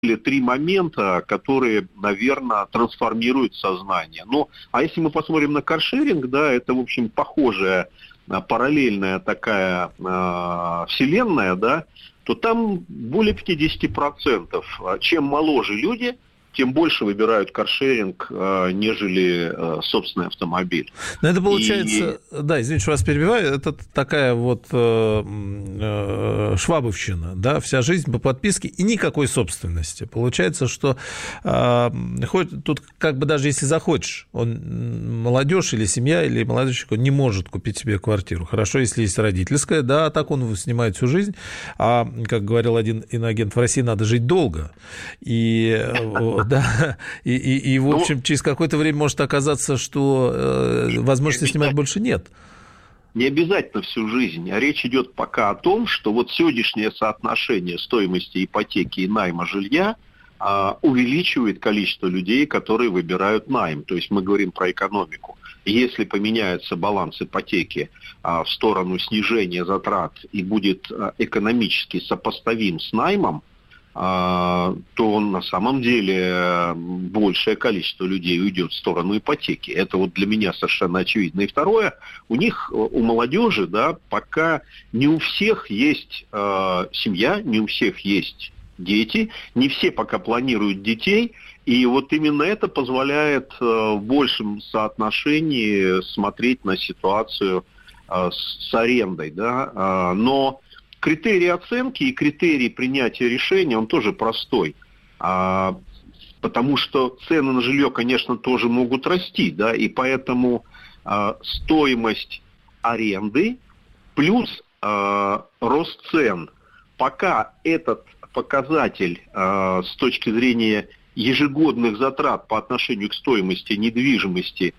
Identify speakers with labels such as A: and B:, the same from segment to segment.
A: или три момента, которые, наверное, трансформируют сознание. Ну, а если мы посмотрим на каршеринг, да, это, в общем, похожая, параллельная такая вселенная, да, то там более 50%. Чем моложе люди, тем больше выбирают каршеринг, нежели собственный автомобиль.
B: Но это получается, да, извините, что вас перебиваю, это такая вот швабовщина, да, вся жизнь по подписке и никакой собственности. Получается, что тут как бы даже если захочешь, молодежь или семья, или молодой человек, он не может купить себе квартиру. Хорошо, если есть родительская, да, а так он снимает всю жизнь, а, как говорил один иноагент, в России надо жить долго, и... Да, и в общем, через какое-то время может оказаться, что возможности снимать больше нет.
A: Не обязательно всю жизнь, а речь идет пока о том, что вот сегодняшнее соотношение стоимости ипотеки и найма жилья увеличивает количество людей, которые выбирают найм. То есть мы говорим про экономику. Если поменяется баланс ипотеки в сторону снижения затрат и будет экономически сопоставим с наймом, то на самом деле большее количество людей уйдет в сторону ипотеки. Это вот для меня совершенно очевидно. И второе, у молодежи, да, пока не у всех есть семья, не у всех есть дети, не все пока планируют детей, и вот именно это позволяет в большем соотношении смотреть на ситуацию с арендой, да, но критерий оценки и критерий принятия решения, он тоже простой. Потому что цены на жилье, конечно, тоже могут расти, да, и поэтому стоимость аренды плюс рост цен. Пока этот показатель с точки зрения ежегодных затрат по отношению к стоимости недвижимости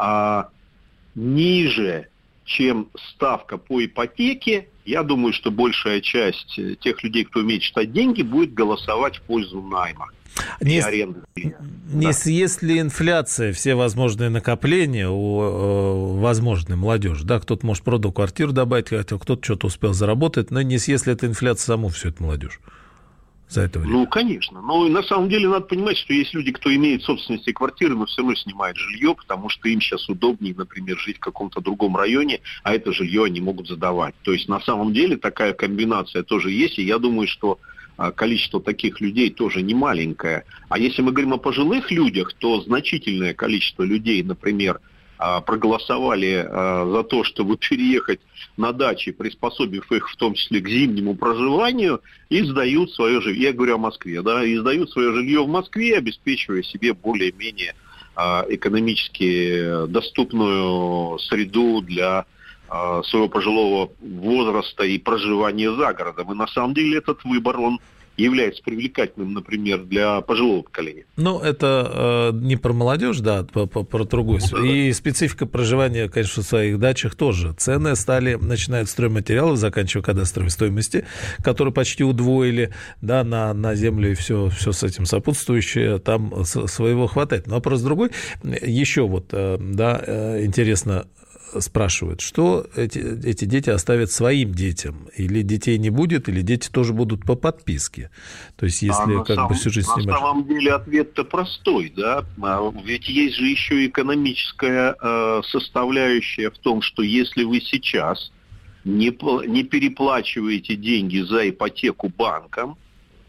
A: ниже, чем ставка по ипотеке, я думаю, что большая часть тех людей, кто умеет считать деньги, будет голосовать в пользу найма и аренды.
B: Если инфляция, все возможные накопления у возможной молодежи, да, кто-то, может, продал квартиру добавить, кто-то что-то успел заработать, но не если это инфляция саму всю эту молодежь. За это время.
A: Ну, конечно. Но на самом деле надо понимать, что есть люди, кто имеет собственность и квартиры, но все равно снимает жилье, потому что им сейчас удобнее, например, жить в каком-то другом районе, а это жилье они могут задавать. То есть на самом деле такая комбинация тоже есть, и я думаю, что количество таких людей тоже не маленькое. А если мы говорим о пожилых людях, то значительное количество людей, например, проголосовали за то, чтобы переехать на дачи, приспособив их в том числе к зимнему проживанию, и сдают свое жилье. Я говорю о Москве, да, и сдают свое жилье в Москве, обеспечивая себе более-менее экономически доступную среду для своего пожилого возраста и проживания за городом. И на самом деле этот выбор, он является привлекательным, например, для пожилого поколения.
B: Ну, это не про молодежь, да, про другую. И специфика проживания, конечно, в своих дачах тоже. Цены стали, начиная от стройматериалов, заканчивая кадастровой стоимости, которые почти удвоили, да, на землю и все с этим сопутствующее, там своего хватает. Но вопрос другой. Еще вот, да, интересно, спрашивают, что эти дети оставят своим детям? Или детей не будет, или дети тоже будут по подписке? То есть, если как бы всю жизнь снимать...
A: На самом деле ответ-то простой, да? Ведь есть же еще экономическая составляющая в том, что если вы сейчас не переплачиваете деньги за ипотеку банкам,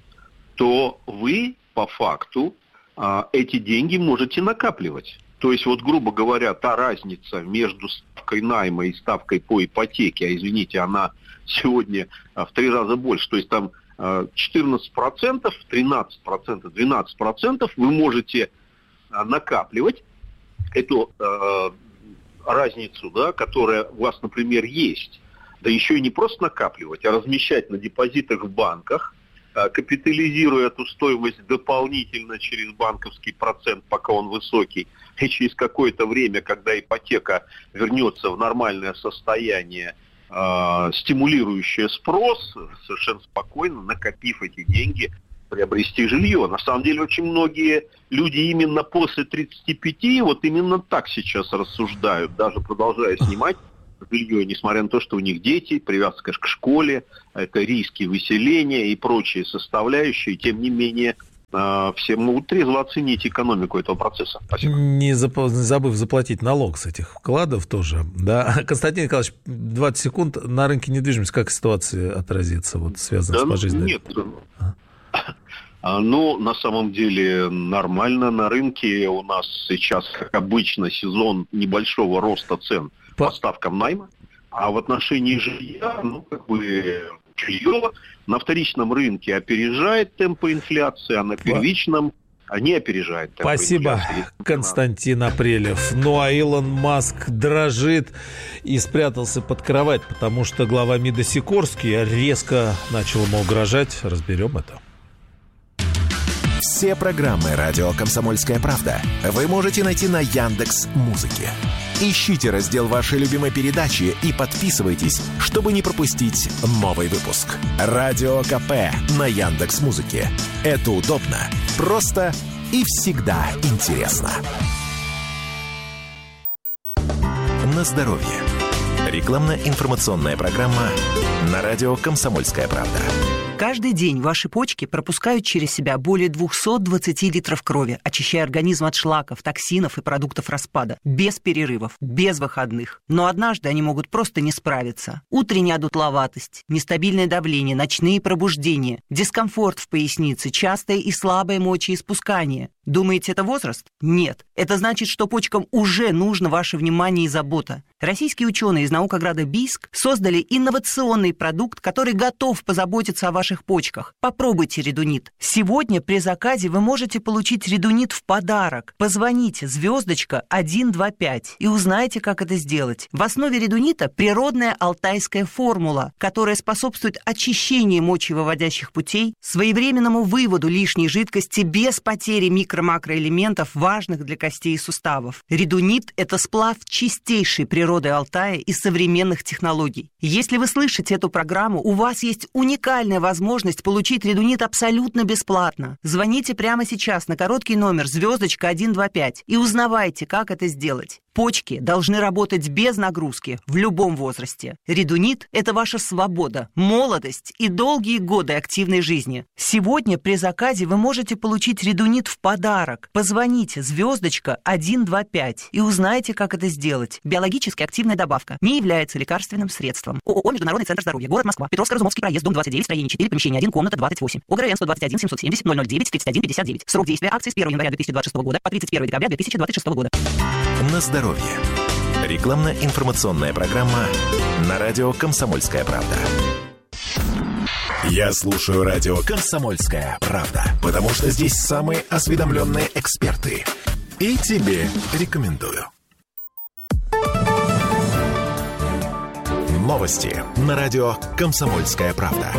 A: то вы по факту эти деньги можете накапливать. То есть, вот, грубо говоря, та разница между ставкой найма и ставкой по ипотеке, а, извините, она сегодня в 3 раза больше, то есть там 14%, 13%, 12% вы можете накапливать эту разницу, да, которая у вас, например, есть. Да еще и не просто накапливать, а размещать на депозитах в банках, капитализируя эту стоимость дополнительно через банковский процент, пока он высокий, и через какое-то время, когда ипотека вернется в нормальное состояние, стимулирующее спрос, совершенно спокойно, накопив эти деньги, приобрести жилье. На самом деле очень многие люди именно после 35, вот именно так сейчас рассуждают, даже продолжая снимать жилье, несмотря на то, что у них дети, привязка, конечно, к школе, это риски выселения и прочие составляющие, тем не менее все могут трезво оценить экономику этого процесса. Спасибо.
B: Не забыв заплатить налог с этих вкладов тоже. Да. Константин Николаевич, 20 секунд. На рынке недвижимости как ситуация отразится, вот, связанная с пожизненной?
A: Нет. Ну, на самом деле нормально на рынке. У нас сейчас, как обычно, сезон небольшого роста цен по ставкам найма. А в отношении жилья, жилье на вторичном рынке опережает темпы инфляции, а на первичном не опережает темпы
B: инфляции. Спасибо, Константин Апрелев. Ну, а Илон Маск дрожит и спрятался под кровать, потому что глава МИДа Сикорский резко начал ему угрожать. Разберем это.
C: Все программы «Радио Комсомольская правда» вы можете найти на Яндекс.Музыке. Ищите раздел вашей любимой передачи и подписывайтесь, чтобы не пропустить новый выпуск. Радио КП на Яндекс.Музыке. Это удобно, просто и всегда интересно. На здоровье. Рекламно-информационная программа на радио «Комсомольская правда».
D: Каждый день ваши почки пропускают через себя более 220 литров крови, очищая организм от шлаков, токсинов и продуктов распада. Без перерывов, без выходных. Но однажды они могут просто не справиться. Утренняя одутловатость, нестабильное давление, ночные пробуждения, дискомфорт в пояснице, частое и слабое мочеиспускание. Думаете, это возраст? Нет. Это значит, что почкам уже нужно ваше внимание и забота. Российские ученые из наукограда Бийск создали инновационный продукт, который готов позаботиться о ваших почках. Попробуйте редунит. Сегодня при заказе вы можете получить редунит в подарок. Позвоните *125 и узнайте, как это сделать. В основе редунита природная алтайская формула, которая способствует очищению мочевыводящих путей, своевременному выводу лишней жидкости без потери микро-макроэлементов, важных для костей и суставов. Редунит – это сплав чистейшей природы Алтая и современных технологий. Если вы слышите эту программу, у вас есть уникальная возможность получить редунит абсолютно бесплатно. Звоните прямо сейчас на короткий номер *125 и узнавайте, как это сделать. Почки должны работать без нагрузки в любом возрасте. Редунит – это ваша свобода, молодость и долгие годы активной жизни. Сегодня при заказе вы можете получить редунит в подарок. Позвоните *125 и узнайте, как это сделать. Биологически активная добавка. Не является лекарственным средством. ООО «Международный центр здоровья», город Москва, Петровско-Разумовский проезд, дом 29, строение 4, помещение 1, комната 28. ОГРН 121 770 009 31 59. Срок действия акции с 1 января 2026 года по 31 декабря 2026 года.
C: На здоровье. Рекламно-информационная программа на радио «Комсомольская правда». Я слушаю радио «Комсомольская правда», потому что здесь самые осведомленные эксперты. И тебе рекомендую. Новости на радио «Комсомольская правда».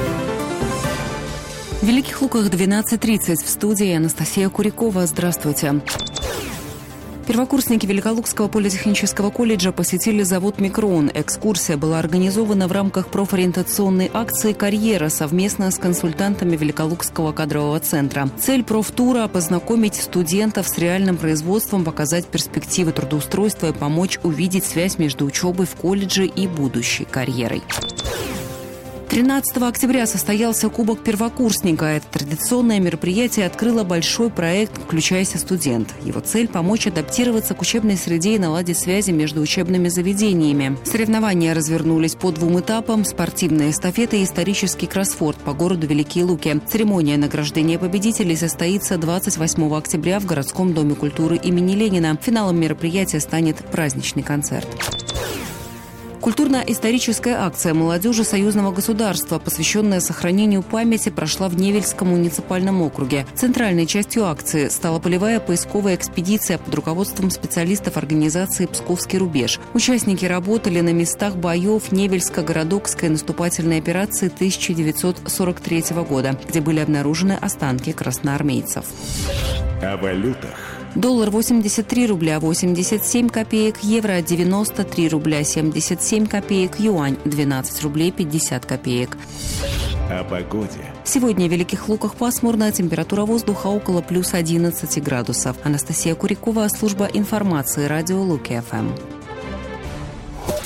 E: В Великих Луках 12:30 в студии Анастасия Курякова. Здравствуйте. Первокурсники Великолукского политехнического колледжа посетили завод «Микрон». Экскурсия была организована в рамках профориентационной акции «Карьера» совместно с консультантами Великолукского кадрового центра. Цель профтура – познакомить студентов с реальным производством, показать перспективы трудоустройства и помочь увидеть связь между учебой в колледже и будущей карьерой. 13 октября состоялся Кубок первокурсника. Это традиционное мероприятие открыло большой проект «Включайся, студент». Его цель – помочь адаптироваться к учебной среде и наладить связи между учебными заведениями. Соревнования развернулись по 2 этапам – спортивная эстафета и исторический кроссворд по городу Великие Луки. Церемония награждения победителей состоится 28 октября в городском доме культуры имени Ленина. Финалом мероприятия станет праздничный концерт. Культурно-историческая акция молодежи союзного государства, посвященная сохранению памяти, прошла в Невельском муниципальном округе. Центральной частью акции стала полевая поисковая экспедиция под руководством специалистов организации «Псковский рубеж». Участники работали на местах боев Невельско-городокской наступательной операции 1943 года, где были обнаружены останки красноармейцев.
C: О валютах.
E: Доллар 83 рубля 87 копеек, евро 93 рубля 77 копеек, юань 12 рублей 50 копеек.
C: О погоде.
E: Сегодня в Великих Луках пасмурно, температура воздуха около плюс 11 градусов. Анастасия Курякова, служба информации, радио Луки ФМ.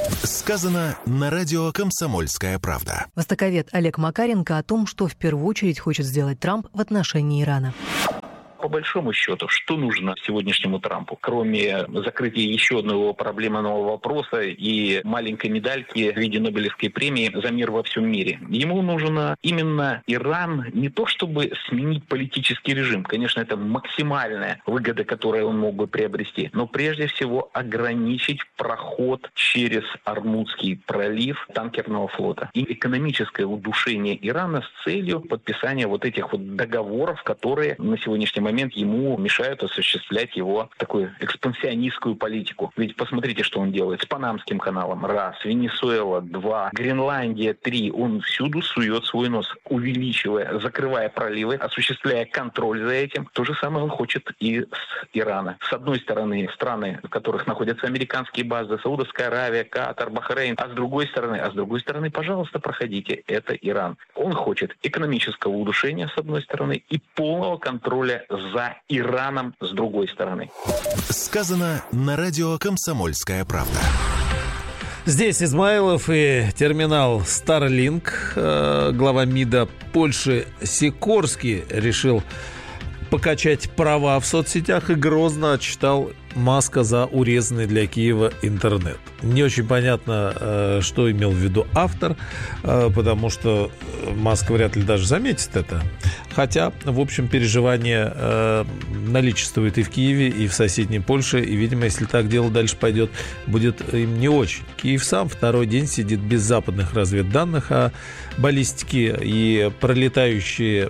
C: Сказано на радио «Комсомольская правда».
F: Востоковед Олег Макаренко о том, что в первую очередь хочет сделать Трамп в отношении Ирана.
G: По большому счету, что нужно сегодняшнему Трампу, кроме закрытия еще одного проблемного вопроса и маленькой медальки в виде Нобелевской премии за мир во всем мире? Ему нужно именно Иран не то чтобы сменить политический режим, конечно, это максимальная выгода, которую он мог бы приобрести, но прежде всего ограничить проход через Ормузский пролив танкерного флота и экономическое удушение Ирана с целью подписания вот этих вот договоров, которые на сегодняшний момент ему мешают осуществлять его такую экспансионистскую политику. Ведь посмотрите, что он делает с Панамским каналом. 1, Венесуэла 2, Гренландия 3. Он всюду сует свой нос, увеличивая, закрывая проливы, осуществляя контроль за этим. То же самое он хочет и с Ирана. С одной стороны, страны, в которых находятся американские базы, Саудовская Аравия, Катар, Бахрейн. А с другой стороны, пожалуйста, проходите. Это Иран. Он хочет экономического удушения, с одной стороны, и полного контроля за Ираном с другой стороны.
C: Сказано на радио «Комсомольская правда».
B: Здесь Измайлов и терминал Starlink. Глава МИДа Польши Сикорский решил покачать права в соцсетях и грозно отчитал Маска за урезанный для Киева интернет. Не очень понятно, что имел в виду автор, потому что Маск вряд ли даже заметит это. Хотя, в общем, переживания наличествуют и в Киеве, и в соседней Польше. И, видимо, если так дело дальше пойдет, будет им не очень. Киев сам второй день сидит без западных разведданных о баллистике. И пролетающая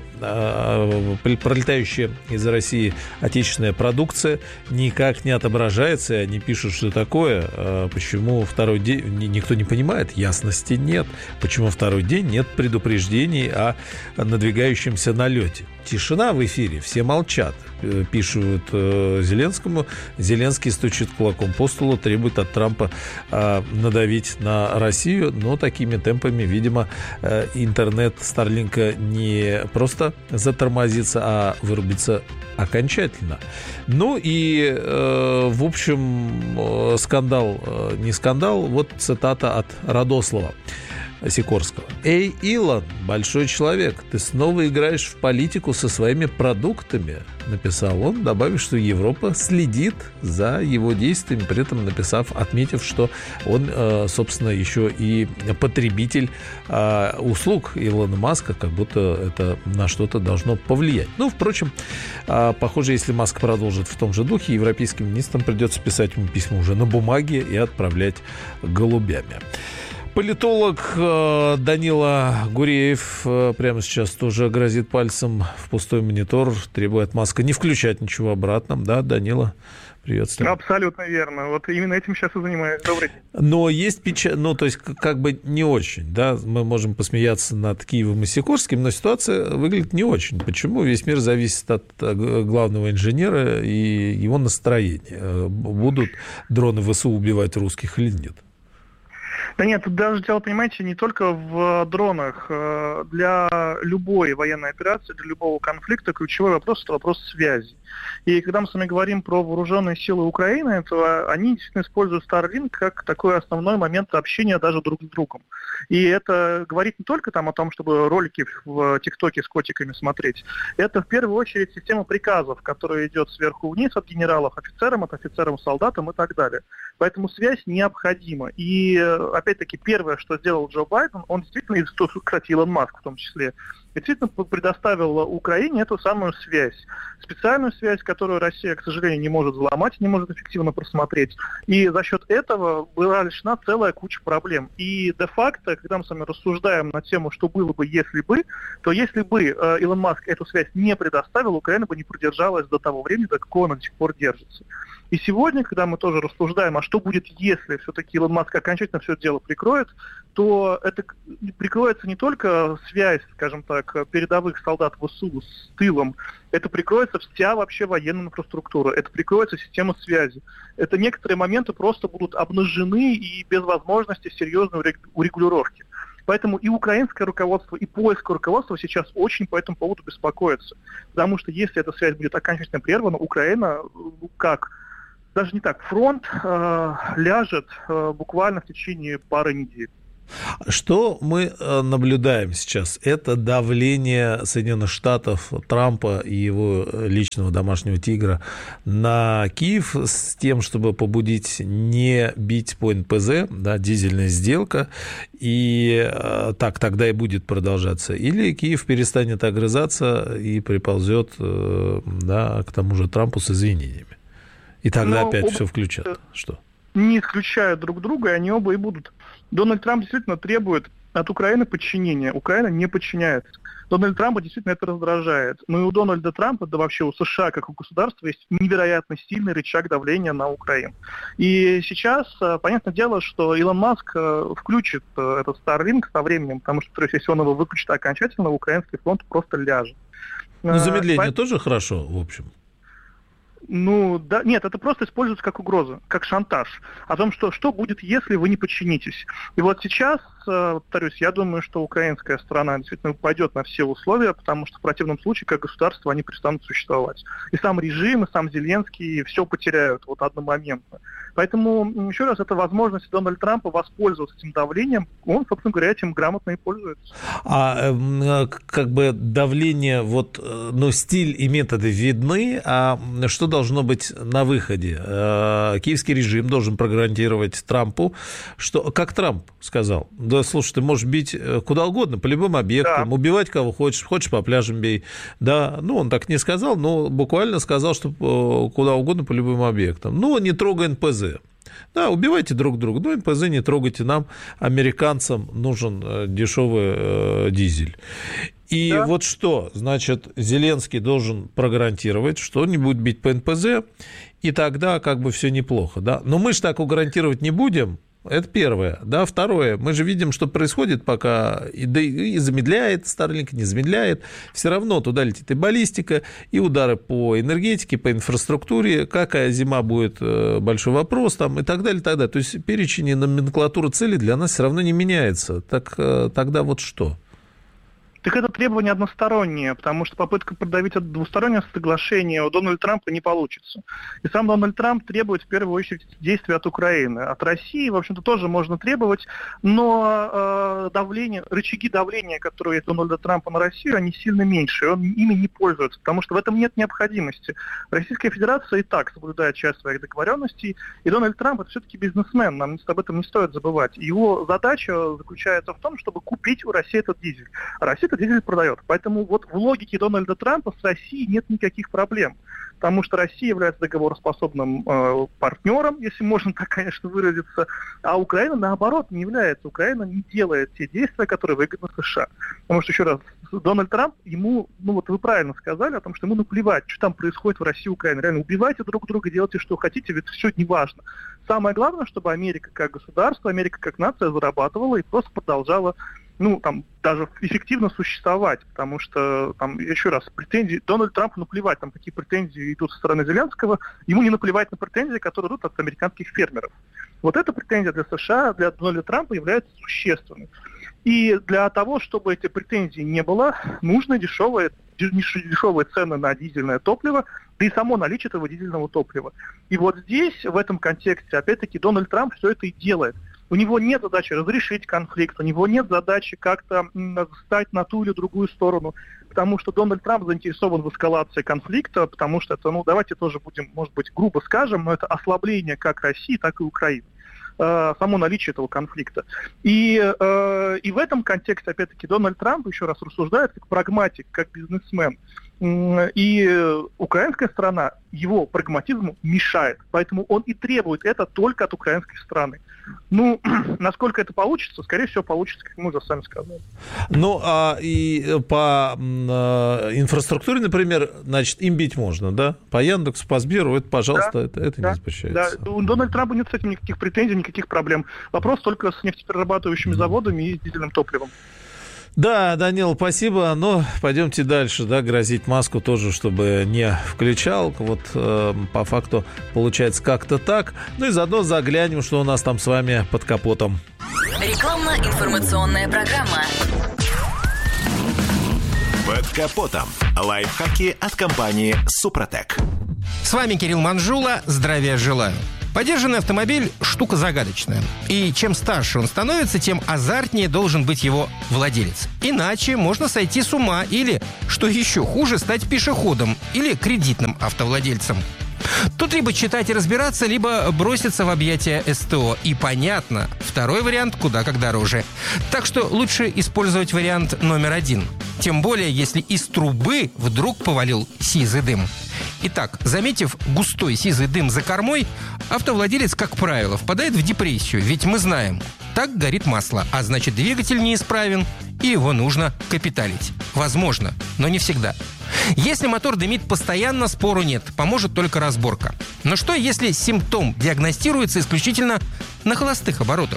B: из России отечественная продукция никак не отображается, и они пишут, что такое, почему второй день, никто не понимает, ясности нет, почему второй день нет предупреждений о надвигающемся налете. Тишина в эфире, все молчат, пишут Зеленскому, Зеленский стучит кулаком по столу, требует от Трампа надавить на Россию, но такими темпами, видимо, интернет Старлинка не просто затормозится, а вырубится окончательно. Ну и, в общем, скандал, не скандал, вот цитата от Радослава Сикорского. «Эй, Илон, большой человек, ты снова играешь в политику со своими продуктами», написал он, добавив, что Европа следит за его действиями, при этом отметив, что он, собственно, еще и потребитель услуг Илона Маска, как будто это на что-то должно повлиять. Ну, впрочем, похоже, если Маск продолжит в том же духе, европейским министрам придется писать ему письма уже на бумаге и отправлять голубями. Политолог Данила Гуреев прямо сейчас тоже грозит пальцем в пустой монитор, требует от Маска не включать ничего обратно. Да, Данила, приветствую.
H: Абсолютно верно. Вот именно этим сейчас и занимаюсь. Добрый день.
B: Но есть печаль, то есть как бы не очень, да, мы можем посмеяться над Киевом и Сикорским, но ситуация выглядит не очень. Почему? Весь мир зависит от главного инженера и его настроения. Будут дроны ВСУ убивать русских или нет?
H: Да нет, тут даже дело, понимаете, не только в дронах. Для любой военной операции, для любого конфликта ключевой вопрос – это вопрос связи. И когда мы с вами говорим про вооруженные силы Украины, то они действительно используют Starlink как такой основной момент общения даже друг с другом. И это говорит не только о том, чтобы ролики в ТикТоке с котиками смотреть. Это в первую очередь система приказов, которая идет сверху вниз от генералов офицерам, от офицерам солдатам и так далее. Поэтому связь необходима. И опять-таки первое, что сделал Джо Байден, он действительно, и, кстати, Илон Маск в том числе, действительно предоставил Украине эту самую связь. Специальную связь, которую Россия, к сожалению, не может взломать, не может эффективно просмотреть. И за счет этого была решена целая куча проблем. И де-факто, когда мы с вами рассуждаем на тему, что было бы, то если бы Илон Маск эту связь не предоставил, Украина бы не продержалась до того времени, до какого она до сих пор держится. И сегодня, когда мы тоже рассуждаем, а что будет, если все-таки Илон Маск окончательно все это дело прикроет, то это прикроется не только связь, скажем так, передовых солдат ВСУ с тылом, это прикроется вся вообще военная инфраструктура, это прикроется система связи. Это некоторые моменты просто будут обнажены и без возможности серьезной урегулировки. Поэтому и украинское руководство, и польское руководство сейчас очень по этому поводу беспокоятся. Потому что если эта связь будет окончательно прервана, Украина, как даже не так, фронт ляжет буквально в течение пары недель.
B: Что мы наблюдаем сейчас? Это давление Соединенных Штатов, Трампа и его личного домашнего тигра на Киев с тем, чтобы побудить не бить по НПЗ, да, дизельная сделка, и так тогда и будет продолжаться. Или Киев перестанет огрызаться и приползет, да, к тому же Трампу с извинениями. И тогда опять все включат. Что?
H: Не исключают друг друга, и они оба и будут. Дональд Трамп действительно требует от Украины подчинения. Украина не подчиняется. Дональд Трампа действительно это раздражает. Но и у Дональда Трампа, да вообще у США, как у государства, есть невероятно сильный рычаг давления на Украину. И сейчас, понятное дело, что Илон Маск включит этот Starlink со временем, потому что, если он его выключит окончательно, украинский фронт просто ляжет.
B: Но замедление тоже хорошо, в общем.
H: Ну, да, нет, это просто используется как угроза, как шантаж. О том, что будет, если вы не подчинитесь. И вот сейчас, повторюсь, я думаю, что украинская сторона действительно пойдет на все условия, потому что в противном случае, как государство, они перестанут существовать. И сам режим, и сам Зеленский все потеряют вот одномоментно. Поэтому, еще раз, это возможность Дональда Трампа воспользоваться этим давлением. Он, собственно говоря, этим грамотно и пользуется.
B: Как бы давление, вот, ну, стиль и методы видны, а что должно быть на выходе? Киевский режим должен прогарантировать Трампу, что, как Трамп сказал, да, слушай, ты можешь бить куда угодно, по любым объектам, да, убивать кого хочешь по пляжам бей. Да, ну, он так не сказал, но буквально сказал, что куда угодно, по любым объектам. Ну, не трогай НПЗ. Да, убивайте друг друга, но НПЗ не трогайте, нам, американцам, нужен дешевый дизель. И да, вот что, значит, Зеленский должен прогарантировать, что он не будет бить по НПЗ, и тогда как бы все неплохо, да. Но мы же так гарантировать не будем. Это первое. Да, второе. Мы же видим, что происходит, пока и замедляет Starlink, не замедляет. Все равно туда летит и баллистика, и удары по энергетике, по инфраструктуре. Какая зима будет, большой вопрос, там, и так далее, и так далее. То есть перечень и номенклатура целей для нас все равно не меняется. Так тогда вот что?
H: Так это требование одностороннее, потому что попытка продавить это двустороннее соглашение у Дональда Трампа не получится. И сам Дональд Трамп требует в первую очередь действий от Украины. От России, в общем-то, тоже можно требовать, но рычаги давления, которые есть у Дональда Трампа на Россию, они сильно меньше, и он ими не пользуется, потому что в этом нет необходимости. Российская Федерация и так соблюдает часть своих договоренностей, и Дональд Трамп это все-таки бизнесмен, нам об этом не стоит забывать. Его задача заключается в том, чтобы купить у России этот дизель. А Россия дизель продает. Поэтому вот в логике Дональда Трампа с Россией нет никаких проблем. Потому что Россия является договороспособным партнером, если можно так, конечно, выразиться, а Украина, наоборот, не является. Украина не делает те действия, которые выгодны США. Потому что, еще раз, Дональд Трамп, ему, ну вот вы правильно сказали о том, что ему наплевать, что там происходит в России и Украине. Реально, убивайте друг друга, делайте, что хотите, ведь все не важно. Самое главное, чтобы Америка как государство, Америка как нация зарабатывала и просто продолжала, ну, там, даже эффективно существовать, потому что, там, еще раз, претензии, Дональду Трампу наплевать, там, какие претензии идут со стороны Зеленского, ему не наплевать на претензии, которые идут от американских фермеров. Вот эта претензия для США, для Дональда Трампа является существенной. И для того, чтобы эти претензии не было, нужны дешевые цены на дизельное топливо, да и само наличие этого дизельного топлива. И вот здесь, в этом контексте, опять-таки, Дональд Трамп все это и делает. У него нет задачи разрешить конфликт, у него нет задачи как-то встать на ту или другую сторону, потому что Дональд Трамп заинтересован в эскалации конфликта, потому что это, ну, давайте тоже будем, может быть, грубо скажем, но это ослабление как России, так и Украины. Само наличие этого конфликта. И в этом контексте, опять-таки, Дональд Трамп, еще раз рассуждает, как прагматик, как бизнесмен. И украинская сторона его прагматизму мешает. Поэтому он и требует это только от украинской стороны. Ну, насколько это получится, скорее всего, получится, как мы уже сами сказали. Ну,
B: и по инфраструктуре, например, значит, им бить можно, да? По Яндексу, по Сберу, это, пожалуйста, да, это не запрещается.
H: Да, у Дональда Трампа нет с этим никаких претензий, никаких проблем. Вопрос только с нефтеперерабатывающими заводами и с дизельным топливом.
B: Да, Данил, спасибо. Но пойдемте дальше, да, грозить Маску тоже, чтобы не включал. Вот по факту получается как-то так. Ну и заодно заглянем, что у нас там с вами под капотом.
I: Рекламно-информационная программа.
C: Под капотом. Лайфхаки от компании «Супротек».
I: С вами Кирилл Манжула. Здравия желаю. Подержанный автомобиль – штука загадочная. И чем старше он становится, тем азартнее должен быть его владелец. Иначе можно сойти с ума или, что еще хуже, стать пешеходом или кредитным автовладельцем. Тут либо читать и разбираться, либо броситься в объятия СТО. И понятно, второй вариант куда как дороже. Так что лучше использовать вариант номер 1. Тем более, если из трубы вдруг повалил сизый дым. Итак, заметив густой сизый дым за кормой, автовладелец, как правило, впадает в депрессию. Ведь мы знаем, так горит масло, а значит двигатель неисправен, и его нужно капиталить. Возможно, но не всегда. Если мотор дымит постоянно, спору нет, поможет только разборка. Но что, если симптом диагностируется исключительно на холостых оборотах?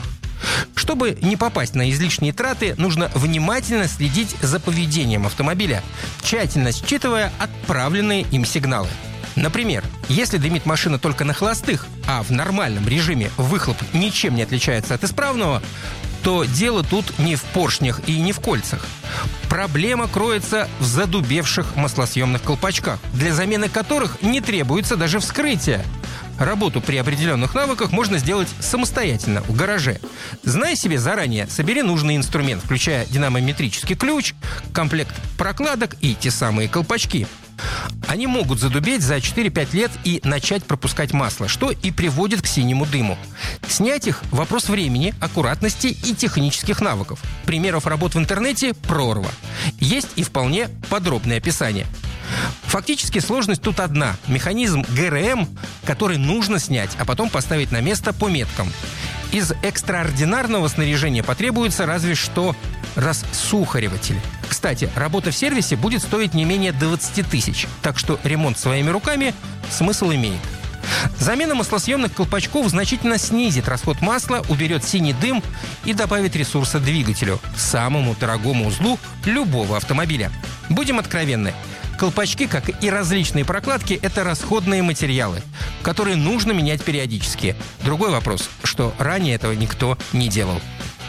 I: Чтобы не попасть на излишние траты, нужно внимательно следить за поведением автомобиля, тщательно считывая отправленные им сигналы. Например, если дымит машина только на холостых, а в нормальном режиме выхлоп ничем не отличается от исправного, то дело тут не в поршнях и не в кольцах. Проблема кроется в задубевших маслосъемных колпачках, для замены которых не требуется даже вскрытие. Работу при определенных навыках можно сделать самостоятельно, в гараже. Знай себе заранее, собери нужный инструмент, включая динамометрический ключ, комплект прокладок и те самые колпачки. Они могут задубеть за 4-5 лет и начать пропускать масло, что и приводит к синему дыму. Снять их – вопрос времени, аккуратности и технических навыков. Примеров работ в интернете – прорва. Есть и вполне подробное описание. Фактически сложность тут одна – механизм ГРМ, который нужно снять, а потом поставить на место по меткам. Из экстраординарного снаряжения потребуется разве что рассухариватель. Кстати, работа в сервисе будет стоить не менее 20 тысяч, так что ремонт своими руками смысл имеет. Замена маслосъемных колпачков значительно снизит расход масла, уберет синий дым и добавит ресурса двигателю, самому дорогому узлу любого автомобиля. Будем откровенны. Колпачки, как и различные прокладки, это расходные материалы, которые нужно менять периодически. Другой вопрос, что ранее этого никто не делал.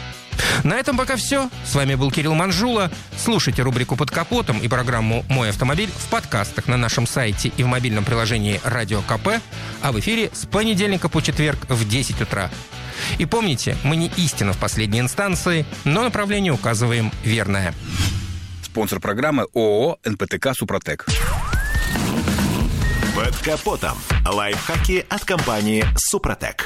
I: На этом пока все. С вами был Кирилл Манжула. Слушайте рубрику «Под капотом» и программу «Мой автомобиль» в подкастах на нашем сайте и в мобильном приложении «Радио КП», а в эфире с понедельника по четверг в 10 утра. И помните, мы не истина в последней инстанции, но направление указываем верное.
J: Спонсор программы ООО «НПТК Супротек».
C: Под капотом. Лайфхаки от компании «Супротек».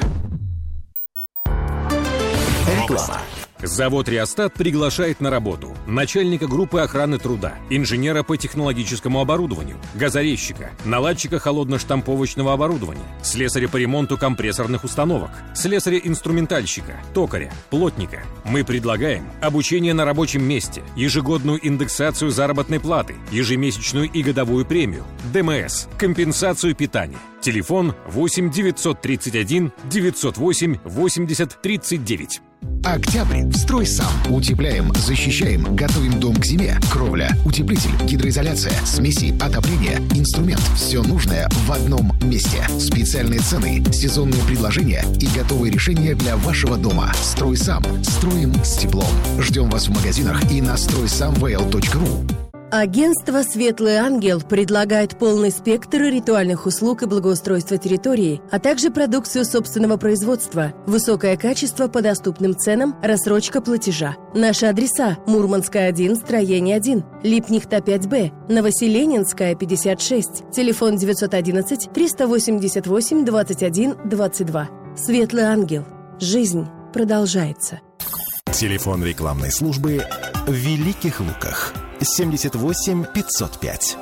C: Реклама.
K: Завод «Реостат» приглашает на работу начальника группы охраны труда, инженера по технологическому оборудованию, газорезчика, наладчика холодно-штамповочного оборудования, слесаря по ремонту компрессорных установок, слесаря-инструментальщика, токаря, плотника. Мы предлагаем обучение на рабочем месте, ежегодную индексацию заработной платы, ежемесячную и годовую премию, ДМС, компенсацию питания. Телефон 8 931 908 80 39.
L: Октябрь. Строй сам. Утепляем, защищаем, готовим дом к зиме. Кровля, утеплитель, гидроизоляция, смеси, отопление, инструмент. Все нужное в одном месте. Специальные цены, сезонные предложения и готовые решения для вашего дома. Строй сам. Строим с теплом. Ждем вас в магазинах и на стройсамвл.ру.
M: Агентство «Светлый ангел» предлагает полный спектр ритуальных услуг и благоустройства территории, а также продукцию собственного производства, высокое качество по доступным ценам, рассрочка платежа. Наши адреса: Мурманская, 1, строение 1, Липнихта, 5Б, Новоселенинская, 56, телефон 911 388 21 22. «Светлый ангел». Жизнь продолжается.
C: Телефон рекламной службы в Великих Луках. 78 505.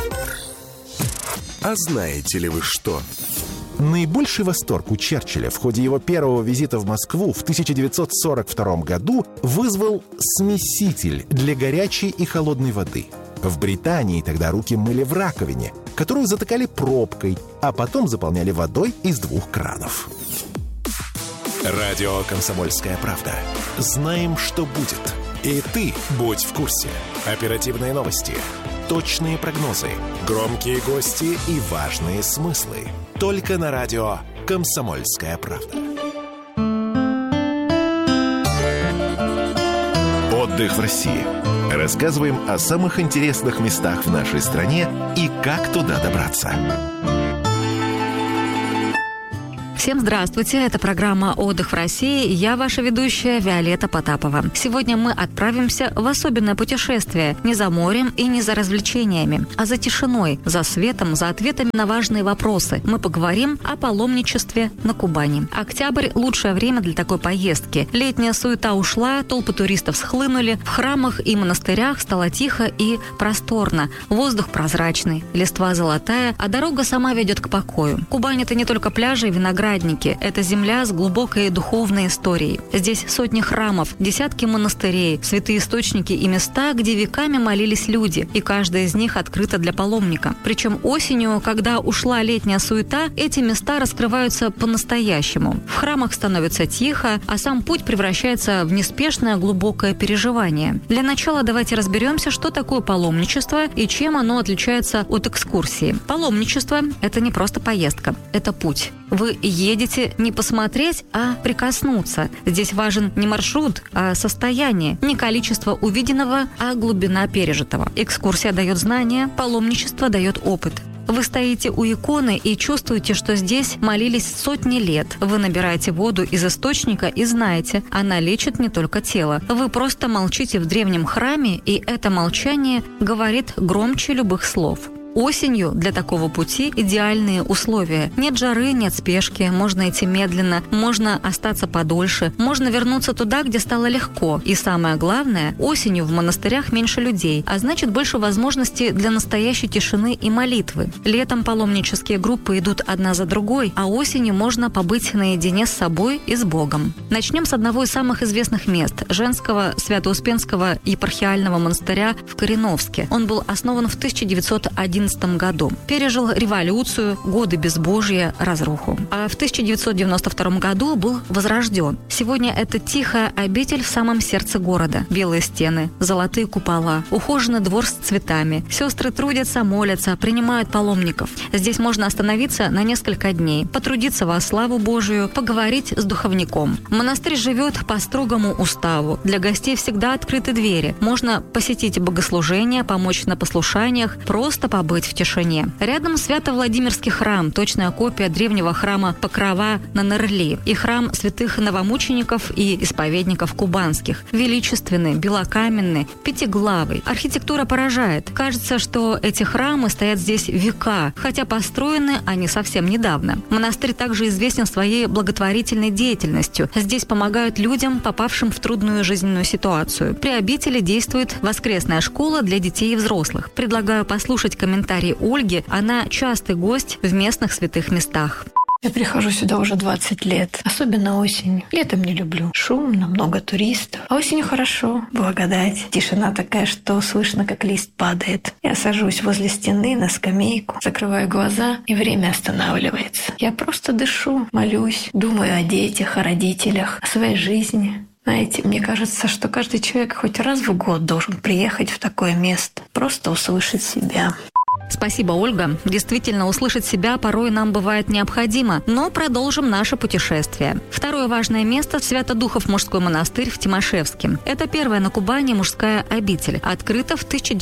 C: А знаете ли вы что? Наибольший восторг у Черчилля в ходе его первого визита в Москву в 1942 году вызвал смеситель для горячей и холодной воды. В Британии тогда руки мыли в раковине, которую затыкали пробкой, а потом заполняли водой из 2 кранов. Радио «Комсомольская правда». Знаем, что будет. И ты будь в курсе. Оперативные новости, точные прогнозы, громкие гости и важные смыслы. Только на радио «Комсомольская правда». Отдых в России. Рассказываем о самых интересных местах в нашей стране и как туда добраться.
E: Всем здравствуйте, это программа «Отдых в России», я ваша ведущая Виолетта Потапова. Сегодня мы отправимся в особенное путешествие не за морем и не за развлечениями, а за тишиной, за светом, за ответами на важные вопросы. Мы поговорим о паломничестве на Кубани. Октябрь – лучшее время для такой поездки. Летняя суета ушла, толпы туристов схлынули, в храмах и монастырях стало тихо и просторно. Воздух прозрачный, листва золотая, а дорога сама ведет к покою. Кубань – это не только пляжи и виноградники. Это земля с глубокой духовной историей. Здесь сотни храмов, десятки монастырей, святые источники и места, где веками молились люди, и каждая из них открыта для паломника. Причем осенью, когда ушла летняя суета, эти места раскрываются по-настоящему. В храмах становится тихо, а сам путь превращается в неспешное глубокое переживание. Для начала давайте разберемся, что такое паломничество и чем оно отличается от экскурсии. Паломничество – это не просто поездка, это путь. Вы едете не посмотреть, а прикоснуться. Здесь важен не маршрут, а состояние. Не количество увиденного, а глубина пережитого. Экскурсия дает знания, паломничество дает опыт. Вы стоите у иконы и чувствуете, что здесь молились сотни лет. Вы набираете воду из источника и знаете, она лечит не только тело. Вы просто молчите в древнем храме, и это молчание говорит громче любых слов. Осенью для такого пути идеальные условия. Нет жары, нет спешки, можно идти медленно, можно остаться подольше, можно вернуться туда, где стало легко. И самое главное, осенью в монастырях меньше людей, а значит больше возможностей для настоящей тишины и молитвы. Летом паломнические группы идут одна за другой, а осенью можно побыть наедине с собой и с Богом. Начнем с одного из самых известных мест – Женского Свято-Успенского епархиального монастыря в Кореновске. Он был основан в 1911 году. Пережил революцию, годы безбожья, разруху. А в 1992 году был возрожден. Сегодня это тихая обитель в самом сердце города. Белые стены, золотые купола, ухоженный двор с цветами. Сестры трудятся, молятся, принимают паломников. Здесь можно остановиться на несколько дней, потрудиться во славу Божию, поговорить с духовником. Монастырь живет по строгому уставу. Для гостей всегда открыты двери. Можно посетить богослужения, помочь на послушаниях, просто побыть в тишине. Рядом Свято-Владимирский храм, точная копия древнего храма Покрова на Нерли, и храм святых новомучеников и исповедников кубанских. Величественный, белокаменный, пятиглавый. Архитектура поражает. Кажется, что эти храмы стоят здесь века, хотя построены они совсем недавно. Монастырь также известен своей благотворительной деятельностью. Здесь помогают людям, попавшим в трудную жизненную ситуацию. При обители действует воскресная школа для детей и взрослых. Предлагаю послушать комментарии Ольги. Она частый гость в местных святых местах.
N: Я прихожу сюда уже 20 лет, особенно осенью. Летом не люблю. Шумно, много туристов. А осенью хорошо, благодать. Тишина такая, что слышно, как лист падает. Я сажусь возле стены на скамейку, закрываю глаза, и время останавливается. Я просто дышу, молюсь, думаю о детях, о родителях, о своей жизни. Знаете, мне кажется, что каждый человек хоть раз в год должен приехать в такое место, просто услышать себя.
E: Спасибо, Ольга. Действительно, услышать себя порой нам бывает необходимо, но продолжим наше путешествие. Второе важное место – Свято-Духов мужской монастырь в Тимашевске. Это первая на Кубани мужская обитель. Открыта в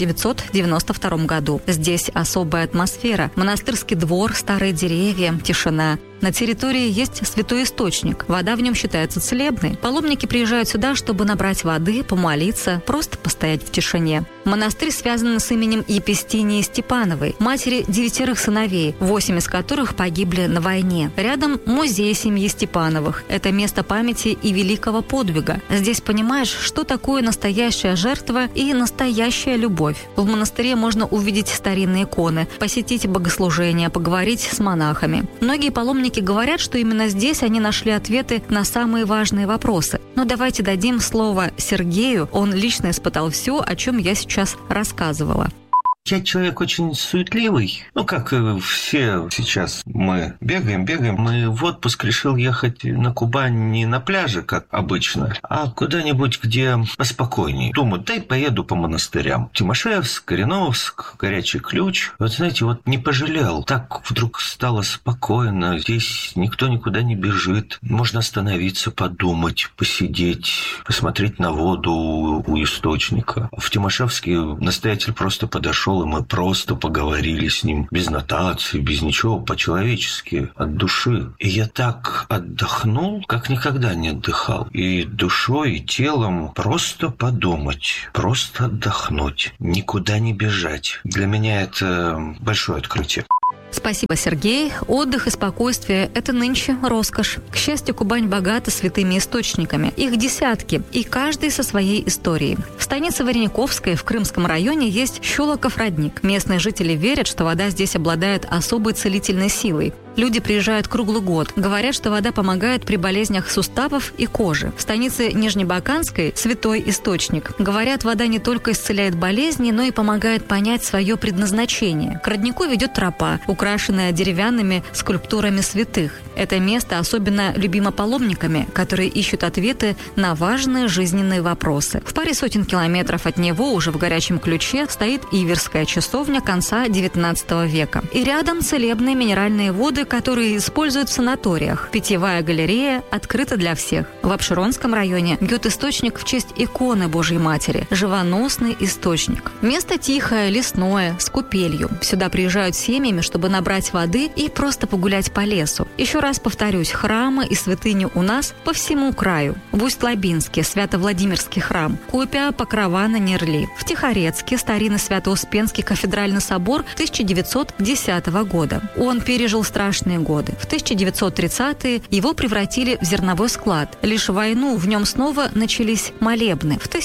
E: 1992 году. Здесь особая атмосфера. Монастырский двор, старые деревья, тишина. На территории есть святой источник. Вода в нем считается целебной. Паломники приезжают сюда, чтобы набрать воды, помолиться, просто постоять в тишине. Монастырь связан с именем Епистинии Степановой, матери 9 сыновей, 8 из которых погибли на войне. Рядом музей семьи Степановых. Это место памяти и великого подвига. Здесь понимаешь, что такое настоящая жертва и настоящая любовь. В монастыре можно увидеть старинные иконы, посетить богослужения, поговорить с монахами. Многие паломники говорят, что именно здесь они нашли ответы на самые важные вопросы. Но давайте дадим слово Сергею. Он лично испытал все, о чем я сейчас рассказывала.
O: Я человек очень суетливый. Как все сейчас мы бегаем. Мы в отпуск решил ехать на Кубань не на пляже, как обычно, а куда-нибудь, где поспокойнее. Думаю, поеду по монастырям. Тимошевск, Кореновск, Горячий Ключ. Знаете, не пожалел. Так вдруг стало спокойно. Здесь никто никуда не бежит. Можно остановиться, подумать, посидеть, посмотреть на воду у источника. В Тимошевске настоятель просто подошел, и мы просто поговорили с ним без нотации, без ничего, по-человечески, от души. И я так отдохнул, как никогда не отдыхал. И душой, и телом просто подумать, просто отдохнуть, никуда не бежать. Для меня это большое открытие.
P: Спасибо, Сергей. Отдых и спокойствие – это нынче роскошь. К счастью, Кубань богата святыми источниками. Их десятки, и каждый со своей историей. В станице Варениковской в Крымском районе есть Щелоков родник. Местные жители верят, что вода здесь обладает особой целительной силой. Люди приезжают круглый год. Говорят, что вода помогает при болезнях суставов и кожи. В станице Нижнебаканской святой источник. Говорят, вода не только исцеляет болезни, но и помогает понять свое предназначение. К роднику ведет тропа, украшенная деревянными скульптурами святых. Это место особенно любимо паломниками, которые ищут ответы на важные жизненные вопросы. В паре сотен километров от него, уже в Горячем Ключе, стоит Иверская часовня конца XIX века. И рядом целебные минеральные воды, которые используют в санаториях. Питьевая галерея открыта для всех. В Апшеронском районе бьет источник в честь иконы Божьей Матери. Живоносный источник. Место тихое, лесное, с купелью. Сюда приезжают семьями, чтобы набрать воды и просто погулять по лесу. Еще раз повторюсь, храмы и святыни у нас по всему краю. В Усть-Лабинске Свято-Владимирский храм, Копя, Покрова на Нерли. В Тихорецке старинный Свято-Успенский кафедральный собор 1910 года. Он пережил страшные годы. В 1930-е его превратили в зерновой склад. Лишь в войну в нем снова начались молебны. В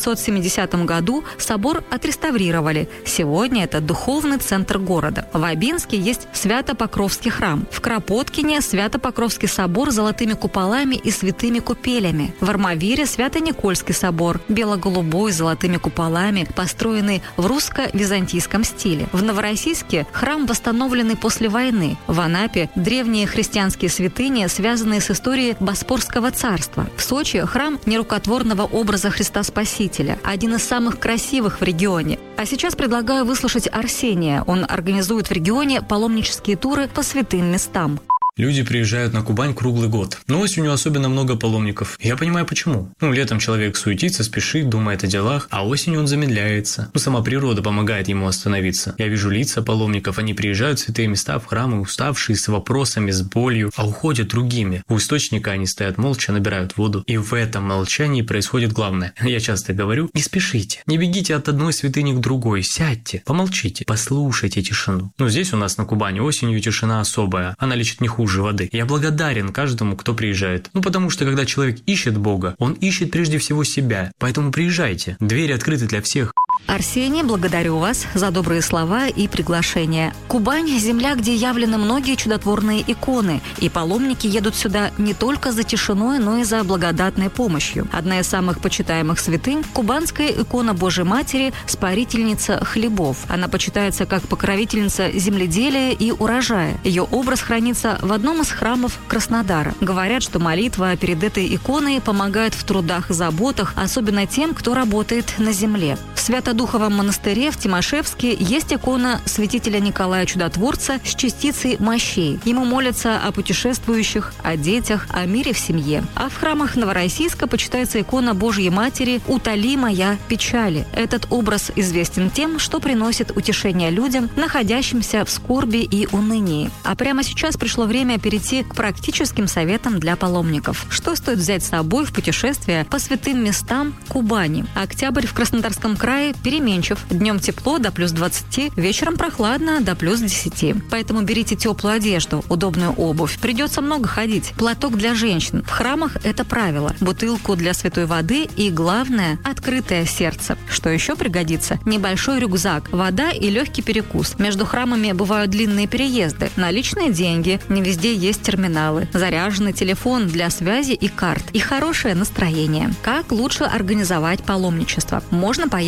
P: 1970 году собор отреставрировали. Сегодня это духовный центр города. В Абинске есть Свято-Покровский храм. В Кропоткине Свято-Покровский собор с золотыми куполами и святыми купелями. В Армавире Свято-Никольский собор, бело-голубой с золотыми куполами, построенный в русско-византийском стиле. В Новороссийске храм, восстановленный после войны. В Анапе древние христианские святыни, связанные с историей Боспорского царства. В Сочи храм нерукотворного образа Христа Спасителя, один из самых красивых в регионе. А сейчас предлагаю выслушать Арсения. Он организует в регионе паломнические туры по святым местам.
Q: Люди приезжают на Кубань круглый год. Но осенью особенно много паломников. Я понимаю, почему. Летом человек суетится, спешит, думает о делах, а осенью он замедляется. Сама природа помогает ему остановиться. Я вижу лица паломников, они приезжают в святые места, в храмы, уставшие, с вопросами, с болью, а уходят другими. У источника они стоят молча, набирают воду. И в этом молчании происходит главное. Я часто говорю, не спешите, не бегите от одной святыни к другой, сядьте, помолчите, послушайте тишину. Здесь у нас на Кубани осенью тишина особая, она лечит не хуже воды. Я благодарен каждому, кто приезжает. Потому что, когда человек ищет Бога, он ищет прежде всего себя. Поэтому приезжайте. Двери открыты для всех.
P: Арсений, благодарю вас за добрые слова и приглашение. Кубань – земля, где явлены многие чудотворные иконы, и паломники едут сюда не только за тишиной, но и за благодатной помощью. Одна из самых почитаемых святынь – кубанская икона Божьей Матери, спарительница хлебов. Она почитается как покровительница земледелия и урожая. Ее образ хранится в одном из храмов Краснодара. Говорят, что молитва перед этой иконой помогает в трудах и заботах, особенно тем, кто работает на земле. В Свято-Духовом монастыре в Тимошевске есть икона святителя Николая Чудотворца с частицей мощей. Ему молятся о путешествующих, о детях, о мире в семье. А в храмах Новороссийска почитается икона Божьей Матери «Утоли моя печали». Этот образ известен тем, что приносит утешение людям, находящимся в скорби и унынии. А прямо сейчас пришло время перейти к практическим советам для паломников. Что стоит взять с собой в путешествие по святым местам Кубани? Октябрь в Краснодарском крае переменчив. Днем тепло до плюс 20, вечером прохладно до плюс 10. Поэтому берите теплую одежду, удобную обувь. Придется много ходить. Платок для женщин. В храмах это правило. Бутылку для святой воды и, главное, открытое сердце. Что еще пригодится? Небольшой рюкзак, вода и легкий перекус. Между храмами бывают длинные переезды. Наличные деньги. Не везде есть терминалы. Заряженный телефон для связи и карт. И хорошее настроение. Как лучше организовать паломничество? Можно поехать самостоятельно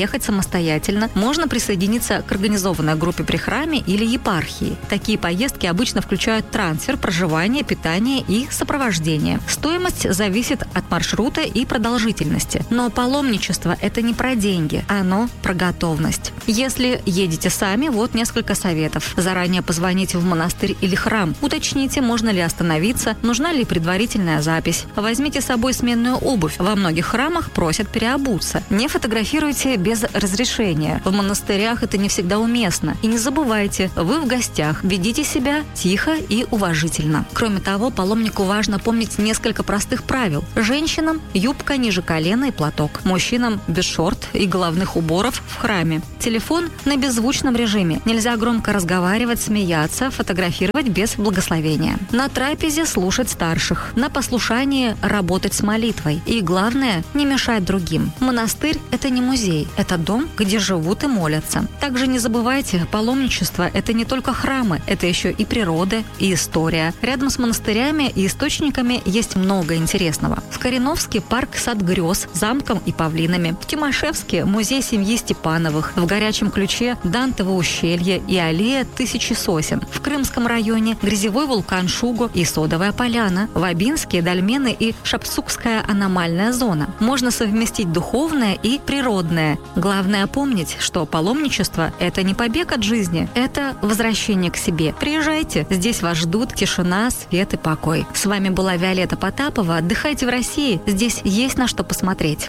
P: самостоятельно, можно присоединиться к организованной группе при храме или епархии. Такие поездки обычно включают трансфер, проживание, питание и сопровождение. Стоимость зависит от маршрута и продолжительности. Но паломничество – это не про деньги, оно про готовность. Если едете сами, вот несколько советов. Заранее позвоните в монастырь или храм. Уточните, можно ли остановиться, нужна ли предварительная запись. Возьмите с собой сменную обувь. Во многих храмах просят переобуться. Не фотографируйте без разрешения. В монастырях это не всегда уместно. И не забывайте, вы в гостях. Ведите себя тихо и уважительно. Кроме того, паломнику важно помнить несколько простых правил. Женщинам – юбка ниже колена и платок. Мужчинам – без шорт и головных уборов в храме. Телефон на беззвучном режиме. Нельзя громко разговаривать, смеяться, фотографировать без благословения. На трапезе слушать старших. На послушании работать с молитвой. И главное – не мешать другим. Монастырь – это не музей. Это дом, где живут и молятся. Также не забывайте, паломничество – это не только храмы. Это еще и природа, и история. Рядом с монастырями и источниками есть много интересного. В Кореновске парк «Сад грез» с замком и павлинами. В Тимошевске музей семьи Степановых. В Горячем Ключе Дантово ущелье и аллея Тысячи сосен. В Крымском районе грязевой вулкан Шуго и Содовая поляна. В Абинске дольмены и Шапсукская аномальная зона. Можно совместить духовное и природное. Главное помнить, что паломничество – это не побег от жизни, это возвращение к себе. Приезжайте, здесь вас ждут тишина, свет и покой. С вами была Виолетта Потапова. Отдыхайте в России, здесь есть на что посмотреть.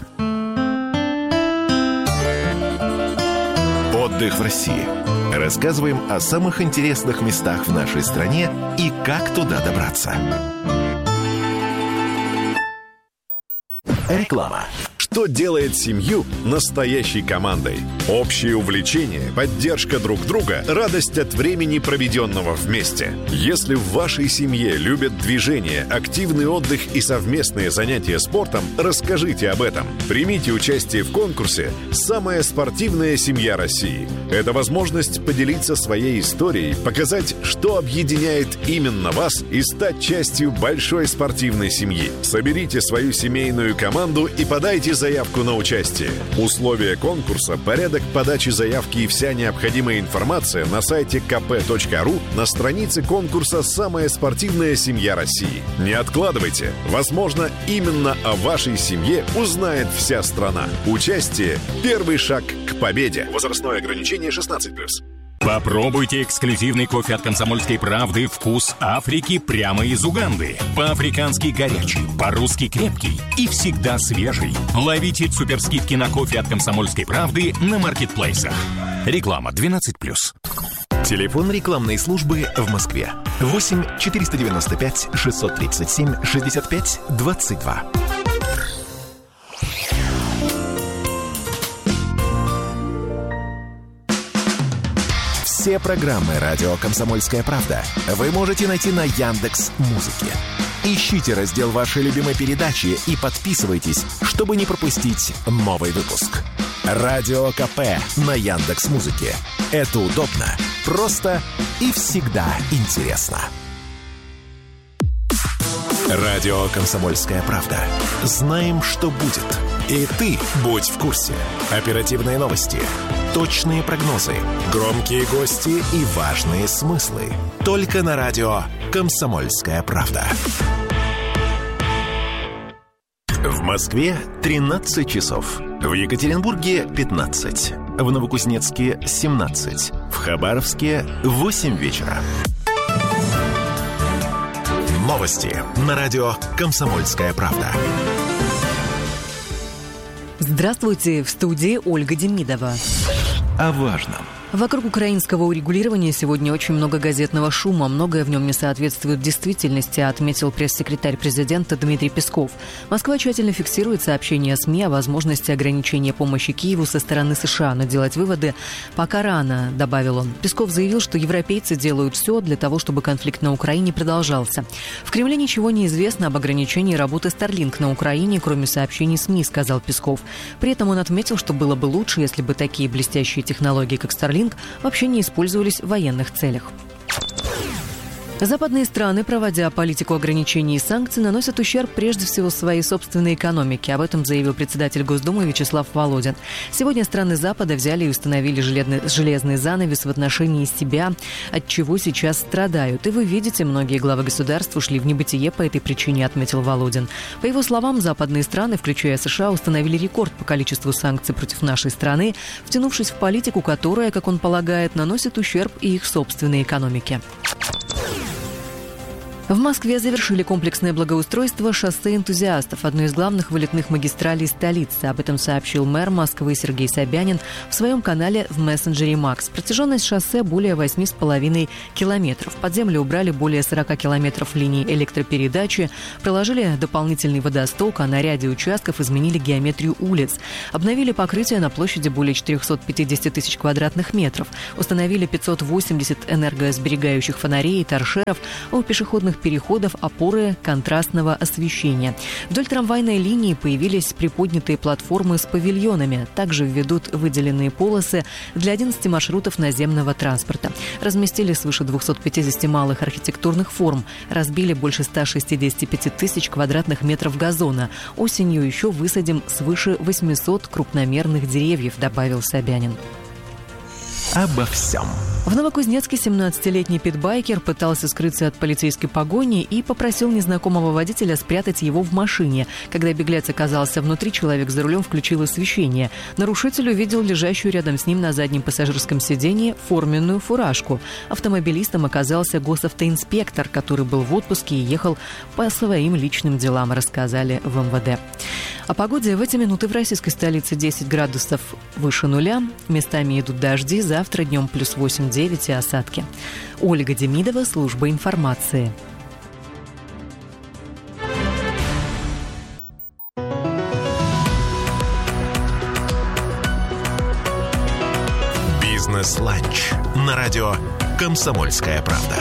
C: Отдых в России. Рассказываем о самых интересных местах в нашей стране и как туда добраться. Реклама.
R: Что делает семью настоящей командой? Общее увлечение, поддержка друг друга, радость от времени, проведенного вместе. Если в вашей семье любят движение, активный отдых и совместные занятия спортом, расскажите об этом. Примите участие в конкурсе «Самая спортивная семья России». Это возможность поделиться своей историей, показать, что объединяет именно вас, и стать частью большой спортивной семьи. Соберите свою семейную команду и подайте заявку на участие. Условия конкурса, порядок подачи заявки и вся необходимая информация на сайте kp.ru на странице конкурса «Самая спортивная семья России». Не откладывайте. Возможно, именно о вашей семье узнает вся страна. Участие – первый шаг к победе. Возрастное ограничение 16+.
S: Попробуйте эксклюзивный кофе от «Комсомольской правды» «Вкус Африки» прямо из Уганды. По-африкански горячий, по-русски крепкий и всегда свежий. Ловите суперскидки на кофе от «Комсомольской правды» на маркетплейсах. Реклама 12+.
C: Телефон рекламной службы в Москве. 8 495 637 65 22. Все программы «Радио Комсомольская правда» вы можете найти на Яндекс.Музыке. Ищите раздел вашей любимой передачи и подписывайтесь, чтобы не пропустить новый выпуск. Радио КП на Яндекс.Музыке. Это удобно, просто и всегда интересно. Радио «Комсомольская правда». Знаем, что будет. И ты будь в курсе. Оперативные новости, точные прогнозы, громкие гости и важные смыслы. Только на радио «Комсомольская правда». В Москве 13 часов. В Екатеринбурге 15. В Новокузнецке 17. В Хабаровске 8 вечера. Новости на радио «Комсомольская правда».
F: Здравствуйте, в студии Ольга Демидова.
C: О важном.
F: Вокруг украинского урегулирования сегодня очень много газетного шума. Многое в нем не соответствует действительности, отметил пресс-секретарь президента Дмитрий Песков. Москва тщательно фиксирует сообщения СМИ о возможности ограничения помощи Киеву со стороны США, но делать выводы пока рано, добавил он. Песков заявил, что европейцы делают все для того, чтобы конфликт на Украине продолжался. В Кремле ничего не известно об ограничении работы Starlink на Украине, кроме сообщений СМИ, сказал Песков. При этом он отметил, что было бы лучше, если бы такие блестящие технологии, как Starlink, вообще не использовались в военных целях. Западные страны, проводя политику ограничений и санкций, наносят ущерб прежде всего своей собственной экономике. Об этом заявил председатель Госдумы Вячеслав Володин. Сегодня страны Запада взяли и установили железный занавес в отношении себя, от чего сейчас страдают. И вы видите, многие главы государств ушли в небытие по этой причине, отметил Володин. По его словам, западные страны, включая США, установили рекорд по количеству санкций против нашей страны, втянувшись в политику, которая, как он полагает, наносит ущерб и их собственной экономике. В Москве завершили комплексное благоустройство шоссе энтузиастов, одной из главных вылетных магистралей столицы. Об этом сообщил мэр Москвы Сергей Собянин в своем канале в мессенджере Макс. Протяженность шоссе более 8,5 километров. Под землю убрали более 40 километров линий электропередачи, проложили дополнительный водосток, а на ряде участков изменили геометрию улиц. Обновили покрытие на площади более 450 тысяч квадратных метров. Установили 580 энергосберегающих фонарей и торшеров, а у пешеходных переходов опоры контрастного освещения. Вдоль трамвайной линии появились приподнятые платформы с павильонами. Также введут выделенные полосы для 11 маршрутов наземного транспорта. Разместили свыше 250 малых архитектурных форм. Разбили больше 165 тысяч квадратных метров газона. Осенью еще высадим свыше 800 крупномерных деревьев, добавил Собянин.
C: Обо всем.
F: В Новокузнецке 17-летний питбайкер пытался скрыться от полицейской погони и попросил незнакомого водителя спрятать его в машине. Когда беглец оказался внутри, человек за рулем включил освещение. Нарушитель увидел лежащую рядом с ним на заднем пассажирском сиденье форменную фуражку. Автомобилистом оказался госавтоинспектор, который был в отпуске и ехал по своим личным делам, рассказали в МВД. О погоде в эти минуты в российской столице 10 градусов выше нуля. Местами идут дожди. Завтра днем плюс 8-9 и осадки. Ольга Демидова, служба информации.
C: Бизнес-ланч на радио «Комсомольская правда».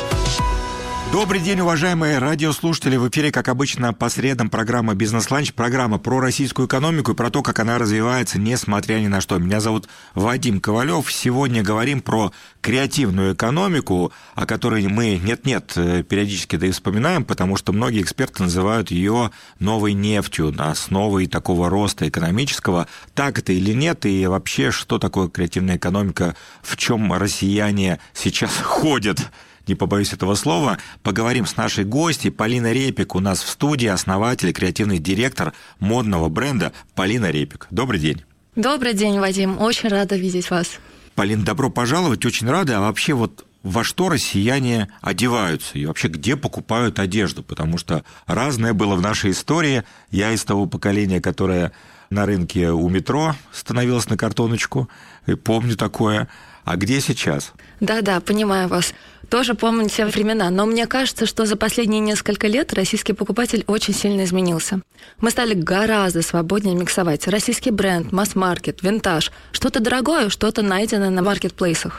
T: Добрый день, уважаемые радиослушатели. В эфире, как обычно, по средам программа «Бизнес-ланч», программа про российскую экономику и про то, как она развивается, несмотря ни на что. Меня зовут Вадим Ковалев. Сегодня говорим про креативную экономику, о которой мы нет-нет периодически да и вспоминаем, потому что многие эксперты называют ее новой нефтью, основой такого роста экономического. Так это или нет? И вообще, что такое креативная экономика, в чем россияне сейчас ходят? Не побоюсь этого слова, поговорим с нашей гостьей. Полина Репик у нас в студии, основатель и креативный директор модного бренда Полина Репик. Добрый день.
U: Добрый день, Вадим. Очень рада видеть вас.
T: Полин, добро пожаловать, очень рада. А вообще вот во что россияне одеваются и вообще где покупают одежду? Потому что разное было в нашей истории. Я из того поколения, которое на рынке у метро становилось на картоночку, и помню такое. А где сейчас?
U: Да, понимаю вас. Тоже помню те времена. Но мне кажется, что за последние несколько лет российский покупатель очень сильно изменился. Мы стали гораздо свободнее миксовать. Российский бренд, масс-маркет, винтаж. Что-то дорогое, что-то найдено на маркетплейсах.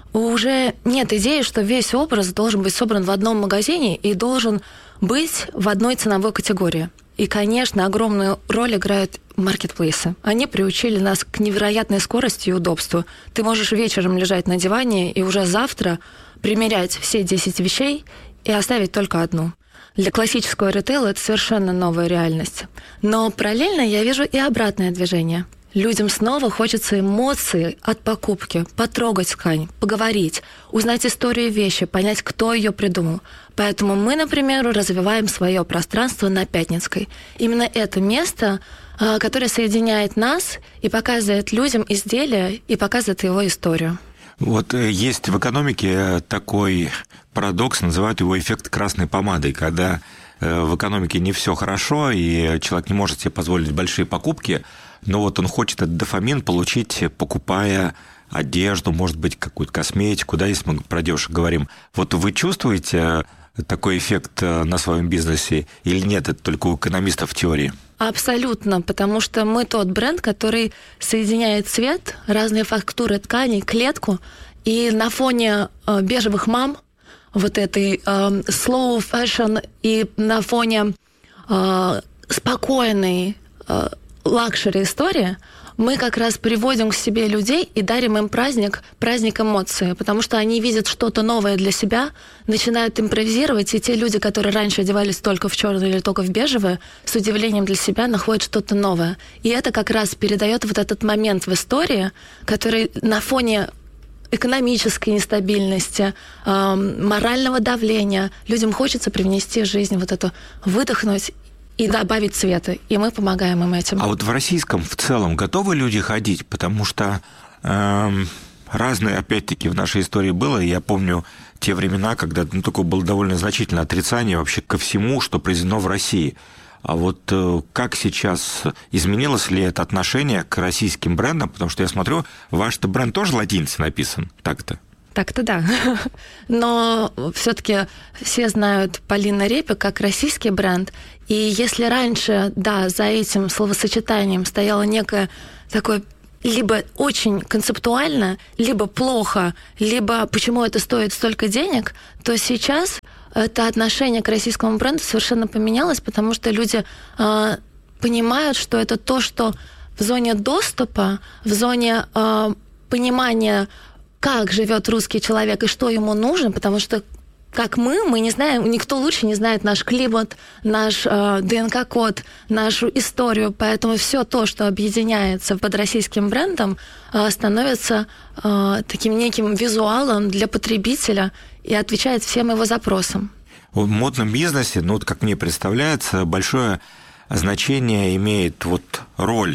U: Уже нет идеи, что весь образ должен быть собран в одном магазине и должен быть в одной ценовой категории. И, конечно, огромную роль играют маркетплейсы. Они приучили нас к невероятной скорости и удобству. Ты можешь вечером лежать на диване и уже завтра примерять все 10 вещей и оставить только одну. Для классического ритейла это совершенно новая реальность. Но параллельно я вижу и обратное движение. Людям снова хочется эмоций от покупки, потрогать ткань, поговорить, узнать историю вещи, понять, кто ее придумал. Поэтому мы, например, развиваем свое пространство на Пятницкой. Именно это место, которое соединяет нас и показывает людям изделие и показывает его историю.
T: Вот есть в экономике такой парадокс, называют его эффект красной помады, когда в экономике не все хорошо, и человек не может себе позволить большие покупки, но вот он хочет этот дофамин получить, покупая одежду, может быть, какую-то косметику, да, если мы про дешево говорим. Вот вы чувствуете такой эффект на своем бизнесе или нет, это только у экономистов в теории?
U: Абсолютно, потому что мы тот бренд, который соединяет цвет, разные фактуры тканей, клетку, и на фоне бежевых мам, вот этой slow fashion, и на фоне спокойной лакшери истории мы как раз приводим к себе людей и дарим им праздник эмоций, потому что они видят что-то новое для себя, начинают импровизировать, и те люди, которые раньше одевались только в черное или только в бежевое, с удивлением для себя находят что-то новое. И это как раз передает вот этот момент в истории, который на фоне экономической нестабильности, морального давления людям хочется привнести в жизнь вот это, выдохнуть и добавить цвета, и мы помогаем им этим.
T: А вот в российском в целом готовы люди ходить? Потому что разные, опять-таки, в нашей истории было, я помню те времена, когда такое было довольно значительное отрицание вообще ко всему, что произведено в России. А вот как сейчас, изменилось ли это отношение к российским брендам? Потому что я смотрю, ваш-то бренд тоже латиницей написан, так-то.
U: Так-то да. Но все-таки все знают Полина Репик как российский бренд. И если раньше, да, за этим словосочетанием стояло некое такое либо очень концептуально, либо плохо, либо почему это стоит столько денег, то сейчас это отношение к российскому бренду совершенно поменялось, потому что люди понимают, что это то, что в зоне доступа, в зоне понимания, как живет русский человек и что ему нужно, потому что как мы не знаем, никто лучше не знает наш климат, наш ДНК-код, нашу историю, поэтому все то, что объединяется под российским брендом, становится таким неким визуалом для потребителя и отвечает всем его запросам.
T: В модном бизнесе, ну, вот как мне представляется, большое значение имеет вот роль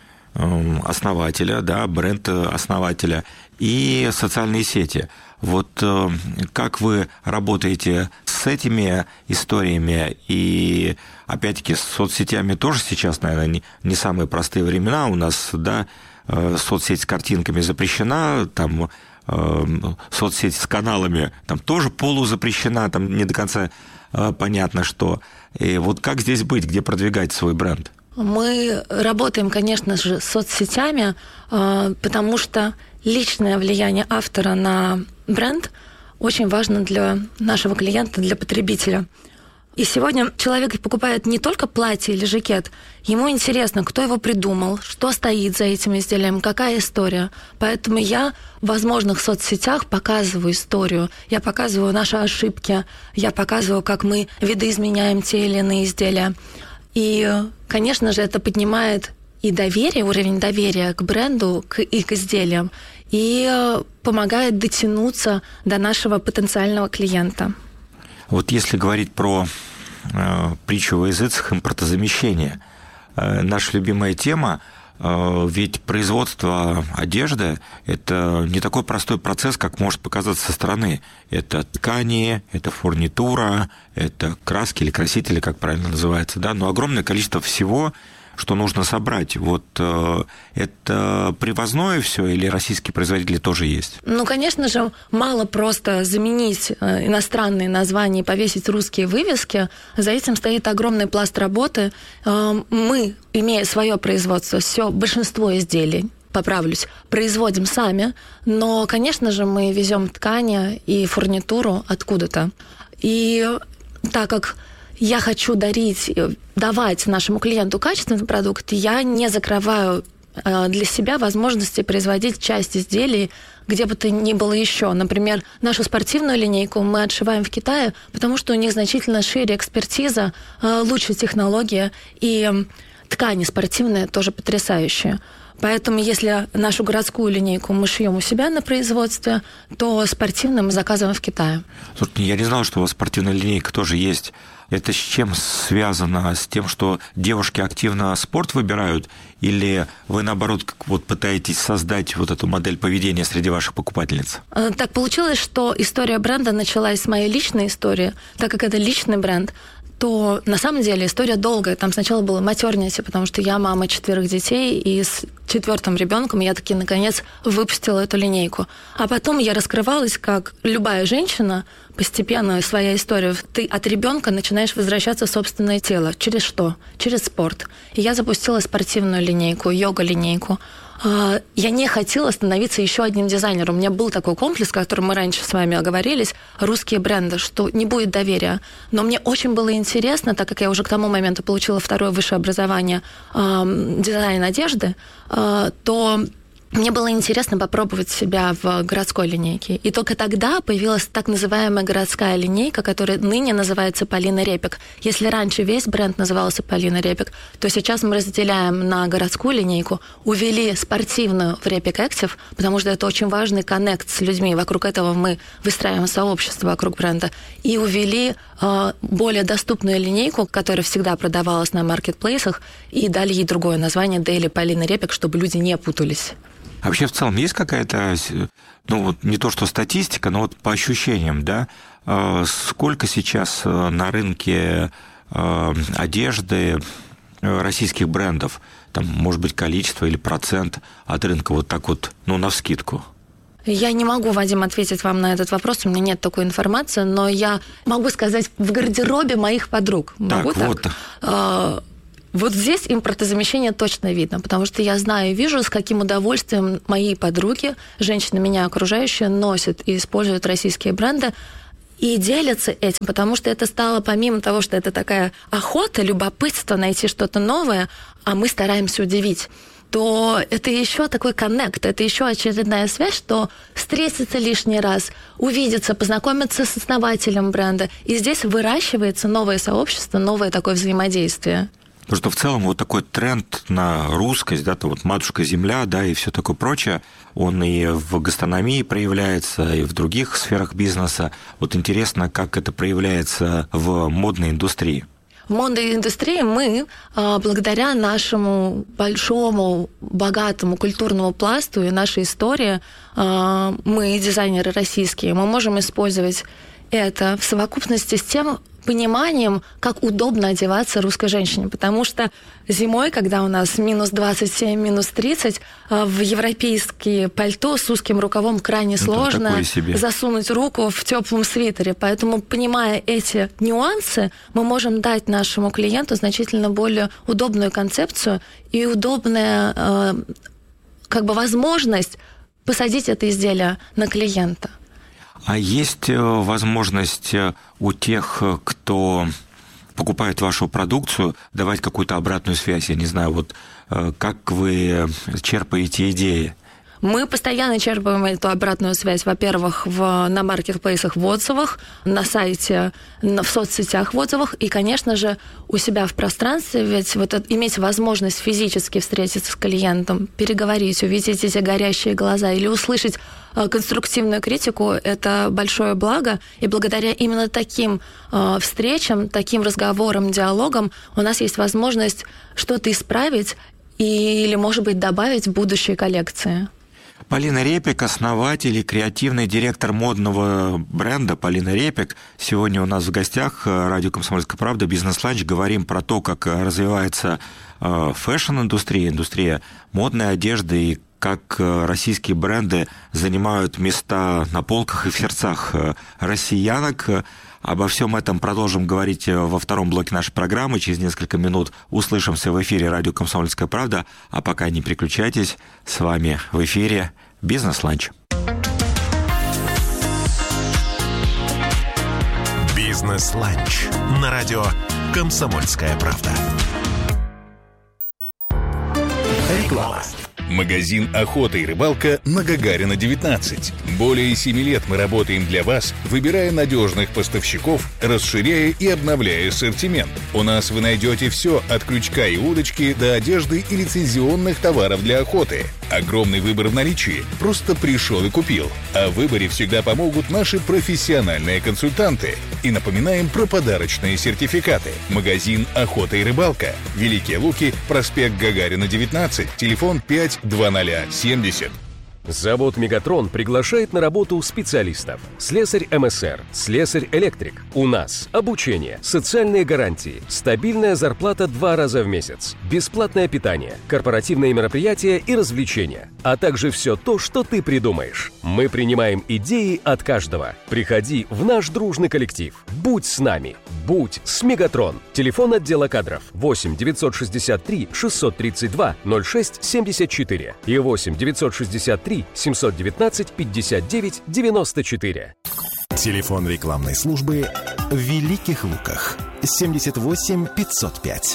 T: основателя, да, бренд-основателя и социальные сети. Вот как вы работаете с этими историями? И, опять-таки, с соцсетями тоже сейчас, наверное, не самые простые времена. У нас, да, соцсеть с картинками запрещена, там соцсеть с каналами там тоже полузапрещена, там не до конца понятно, что. И вот как здесь быть, где продвигать свой бренд?
U: Мы работаем, конечно же, с соцсетями, потому что личное влияние автора на бренд очень важно для нашего клиента, для потребителя. И сегодня человек покупает не только платье или жакет, ему интересно, кто его придумал, что стоит за этим изделием, какая история. Поэтому я в возможных соцсетях показываю историю, я показываю наши ошибки, я показываю, как мы видоизменяем те или иные изделия. И, конечно же, это поднимает и доверие, уровень доверия к бренду и к изделиям, и помогает дотянуться до нашего потенциального клиента.
T: Вот если говорить про притчу во языцах, импортозамещение, наша любимая тема, ведь производство одежды – это не такой простой процесс, как может показаться со стороны. Это ткани, это фурнитура, это краски или красители, как правильно называется, да, но огромное количество всего, что нужно собрать. Вот это привозное все или российские производители тоже есть?
U: Ну, конечно же, мало просто заменить иностранные названия и повесить русские вывески. За этим стоит огромный пласт работы. Мы, имея свое производство, большинство изделий, поправлюсь, производим сами, но, конечно же, мы везем ткани и фурнитуру откуда-то. И так как я хочу давать нашему клиенту качественный продукт, я не закрываю для себя возможности производить часть изделий где бы то ни было еще. Например, нашу спортивную линейку мы отшиваем в Китае, потому что у них значительно шире экспертиза, лучше технология, и ткани спортивные тоже потрясающие. Поэтому, если нашу городскую линейку мы шьем у себя на производстве, то спортивную мы заказываем в Китае.
T: Слушайте, я не знал, что у вас спортивная линейка тоже есть. Это с чем связано? С тем, что девушки активно спорт выбирают? Или вы, наоборот, вот пытаетесь создать вот эту модель поведения среди ваших покупательниц?
U: Так получилось, что история бренда началась с моей личной истории. Так как это личный бренд, то на самом деле история долгая. Там сначала было матернити, потому что я мама 4 детей, и с 4-м ребенком я таки наконец выпустила эту линейку. А потом я раскрывалась как любая женщина, постепенно своя история. Ты от ребенка начинаешь возвращаться в собственное тело. Через что? Через спорт. И я запустила спортивную линейку, йога-линейку. Я не хотела становиться еще одним дизайнером. У меня был такой комплекс, о котором мы раньше с вами оговорились, русские бренды, что не будет доверия. Но мне очень было интересно, так как я уже к тому моменту получила второе высшее образование дизайн одежды, то мне было интересно попробовать себя в городской линейке. И только тогда появилась так называемая городская линейка, которая ныне называется Полина Репик. Если раньше весь бренд назывался Полина Репик, то сейчас мы разделяем на городскую линейку, увели спортивную в Репик Active, потому что это очень важный коннект с людьми. Вокруг этого мы выстраиваем сообщество вокруг бренда. И увели более доступную линейку, которая всегда продавалась на маркетплейсах, и дали ей другое название Daily Полина Репик, чтобы люди не путались.
T: А вообще в целом есть какая-то, ну вот не то что статистика, но вот по ощущениям, да, сколько сейчас на рынке одежды российских брендов, там, может быть, количество или процент от рынка, вот так вот, ну, навскидку?
U: Я не могу, Вадим, ответить вам на этот вопрос, у меня нет такой информации, но я могу сказать, в гардеробе моих подруг. Могу так? Вот здесь импортозамещение точно видно, потому что я знаю и вижу, с каким удовольствием мои подруги, женщины, меня окружающие, носят и используют российские бренды и делятся этим, потому что это стало, помимо того, что это такая охота, любопытство найти что-то новое, а мы стараемся удивить, то это еще такой коннект, это еще очередная связь, что встретиться лишний раз, увидеться, познакомиться с основателем бренда, и здесь выращивается новое сообщество, новое такое взаимодействие.
T: Потому что в целом вот такой тренд на русскость, да, то вот матушка-земля, да, и все такое прочее, он и в гастрономии проявляется, и в других сферах бизнеса. Вот интересно, как это проявляется в модной индустрии.
U: В модной индустрии мы, благодаря нашему большому, богатому культурному пласту и нашей истории, мы, дизайнеры российские, мы можем использовать это в совокупности с тем пониманием, как удобно одеваться русской женщине. Потому что зимой, когда у нас минус 27, минус 30, в европейские пальто с узким рукавом крайне сложно засунуть руку в теплом свитере. Поэтому, понимая эти нюансы, мы можем дать нашему клиенту значительно более удобную концепцию и удобную возможность посадить это изделие на клиента.
T: А есть возможность у тех, кто покупает вашу продукцию, давать какую-то обратную связь? Я не знаю, вот как вы черпаете идеи?
U: Мы постоянно черпаем эту обратную связь, во-первых, на маркетплейсах в отзывах, на сайте, в соцсетях в отзывах и, конечно же, у себя в пространстве, ведь вот иметь возможность физически встретиться с клиентом, переговорить, увидеть эти горящие глаза или услышать конструктивную критику – это большое благо, и благодаря именно таким встречам, таким разговорам, диалогам у нас есть возможность что-то исправить или, может быть, добавить в будущие коллекции.
T: Полина Репик, основатель и креативный директор модного бренда Полина Репик. Сегодня у нас в гостях радио «Комсомольская правда», «Бизнес-ланч». Говорим про то, как развивается фэшн-индустрия, индустрия модной одежды и как российские бренды занимают места на полках и в сердцах россиянок. Обо всем этом продолжим говорить во втором блоке нашей программы. Через несколько минут услышимся в эфире радио «Комсомольская правда». А пока не переключайтесь, с вами в эфире «Бизнес-ланч».
C: «Бизнес-ланч» на радио «Комсомольская правда». Реклама.
S: Магазин «Охота и рыбалка» на Гагарина, 19. Более 7 лет мы работаем для вас, выбирая надежных поставщиков, расширяя и обновляя ассортимент. У нас вы найдете все от крючка и удочки до одежды и лицензионных товаров для охоты. Огромный выбор в наличии. Просто пришел и купил. А в выборе всегда помогут наши профессиональные консультанты. И напоминаем про подарочные сертификаты. Магазин «Охота и рыбалка». Великие Луки, проспект Гагарина, 19. Телефон 52070.
A: Завод «Мегатрон» приглашает на работу специалистов. Слесарь МСР, слесарь-электрик. У нас обучение, социальные гарантии, стабильная зарплата 2 раза в месяц, бесплатное питание, корпоративные мероприятия и развлечения, а также все то, что ты придумаешь. Мы принимаем идеи от каждого. Приходи в наш дружный коллектив. Будь с нами. Будь с «Мегатрон». Телефон отдела кадров 8 963 632 06 74 и 8 963 719 59 94.
C: Телефон рекламной службы в Великих Луках 78 505.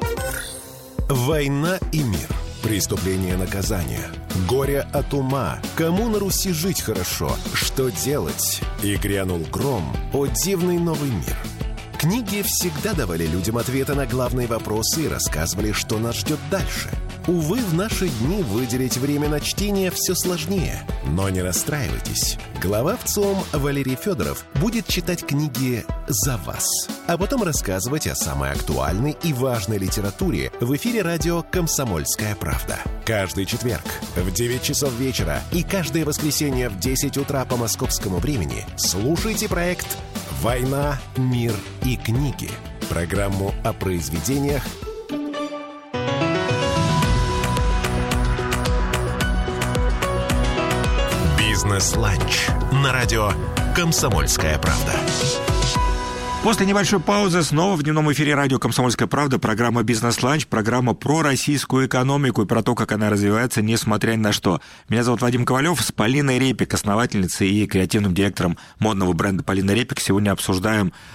C: Война и мир. Преступление, наказание. Горе от ума. Кому на Руси жить хорошо? Что делать? И грянул гром. О дивный новый мир. Книги всегда давали людям ответы на главные вопросы и рассказывали, что нас ждет дальше. Увы, в наши дни выделить время на чтение все сложнее. Но не расстраивайтесь. Глава ВЦИОМ Валерий Федоров будет читать книги за вас, а потом рассказывать о самой актуальной и важной литературе в эфире радио «Комсомольская правда». Каждый четверг в 9 часов вечера и каждое воскресенье в 10 утра по московскому времени слушайте проект «Война, мир и книги». Программу о произведениях, «Бизнес-ланч» на радио «Комсомольская правда».
T: После небольшой паузы снова в дневном эфире радио «Комсомольская правда» программа «Бизнес-ланч», программа про российскую экономику и про то, как она развивается, несмотря ни на что. Меня зовут Вадим Ковалев, с Полиной Репик, основательницей и креативным директором модного бренда «Полина Репик». Сегодня обсуждаем